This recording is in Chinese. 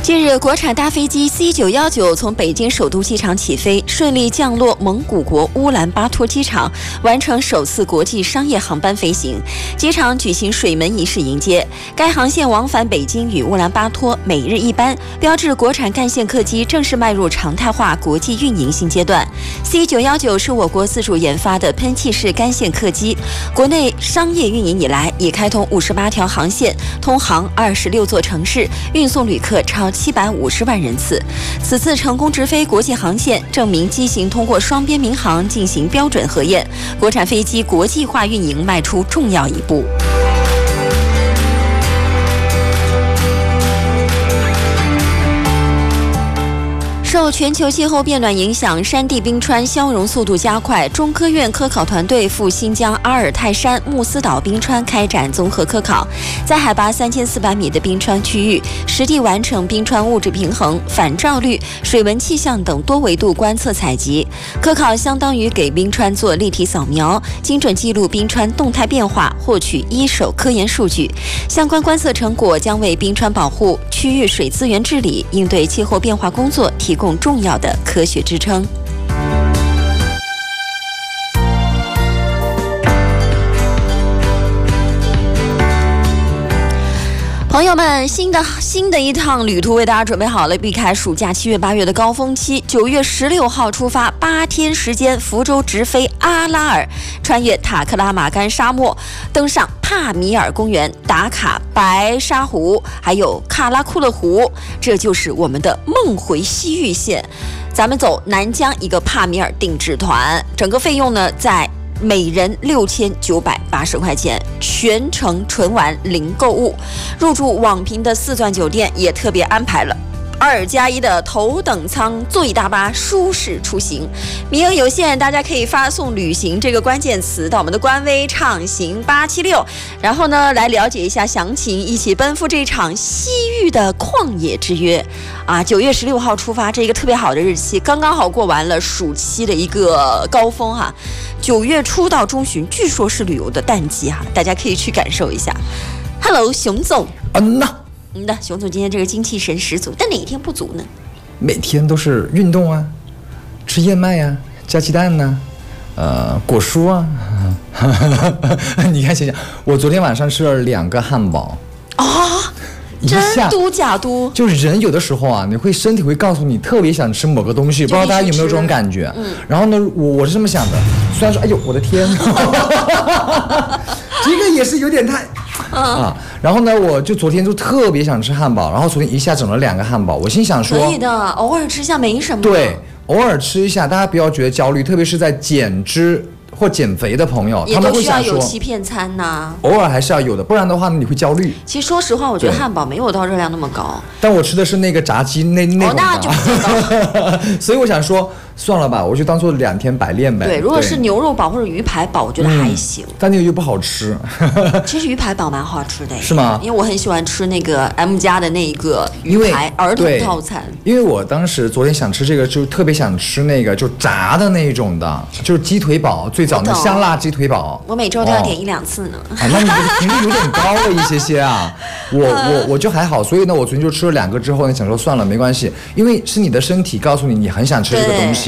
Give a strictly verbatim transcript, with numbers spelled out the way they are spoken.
近日，国产大飞机 C 九一九从北京首都机场起飞，顺利降落蒙古国乌兰巴托机场，完成首次国际商业航班飞行。机场举行水门仪式迎接。该航线往返北京与乌兰巴托，每日一班，标志国产干线客机正式迈入常态化国际运营新阶段。C 九一九是我国自主研发的喷气式干线客机，国内商业运营以来，已开通五十八条航线，通航二十六座城市，运送旅客超七百五十万人次。此次成功直飞国际航线，证明机型通过双边民航进行标准核验，国产飞机国际化运营迈出重要一步。受全球气候变暖影响，山地冰川消融速度加快。中科院科考团队赴新疆阿尔泰山慕斯岛冰川开展综合科考，在海拔三千四百米的冰川区域，实地完成冰川物质平衡、反照率、水文气象等多维度观测采集。科考相当于给冰川做立体扫描，精准记录冰川动态变化，获取一手科研数据。相关观测成果将为冰川保护、区域水资源治理、应对气候变化工作提供重要的科学支撑。朋友们，新的新的一趟旅途为大家准备好了，避开暑假七月八月的高峰期，九月十六号出发，八天时间，福州直飞阿拉尔，穿越塔克拉玛干沙漠，登上帕米尔公园，打卡白沙湖，还有卡拉库勒湖，这就是我们的梦回西域线。咱们走南疆一个帕米尔定制团，整个费用呢在每人六千九百八十块钱，全程纯玩零购物，入住网评的四钻酒店，也特别安排了二加一的头等舱座椅大巴，舒适出行。名额有限，大家可以发送旅行这个关键词到我们的官微畅行八七六，然后呢来了解一下详情，一起奔赴这场西域的旷野之约啊！九月十六号出发，这一个特别好的日期，刚刚好过完了暑期的一个高峰哈、啊。九月初到中旬，据说是旅游的淡季哈、啊，大家可以去感受一下。Hello， 熊总。 嗯呐。 嗯的，熊总今天这个精气神十足，但哪一天不足呢？ 每天都是运动啊，吃燕麦呀、啊，加鸡蛋呐、啊，呃，果蔬啊。你看，想想，我昨天晚上吃了两个汉堡啊，真嘟假嘟。 就是人有的时候啊，你会身体会告诉你特别想吃某个东西，不知道大家有没有这种感觉？嗯。然后呢，我我是这么想的，虽然说，哎呦，我的天，这个也是有点太。啊，然后呢，我就昨天就特别想吃汉堡，然后昨天一下整了两个汉堡，我心想说， 可以的，偶尔吃一下没什么。 对，偶尔吃一下，大家不要觉得焦虑，特别是在减脂或减肥的朋友，他们会想说， 也都需要有欺骗餐呐、啊， 偶尔还是要有的，不然的话呢，你会焦虑。 其实说实话，我觉得汉堡没有到热量那么高， 但我吃的是那个炸鸡那那种的， 哦，那就不高。 所以我想说，算了吧，我就当做两天百练呗。 对，如果是牛肉堡或者鱼排堡，我觉得还行。嗯、 但那个又不好吃。 其实鱼排堡蛮好吃的， 是吗？ 因为我很喜欢吃那个 M 家的那一个鱼排儿童套餐。 因为我当时昨天想吃这个，就特别想吃那个就炸的那种的，就是鸡腿堡，最早的香辣鸡腿堡。 我每周都要点一两次呢。 哦、啊，那你频率有点高了一些些啊。我我我就还好，所以呢，我昨天就吃了两个之后呢，想说算了，没关系，因为是你的身体告诉你你很想吃这个东西。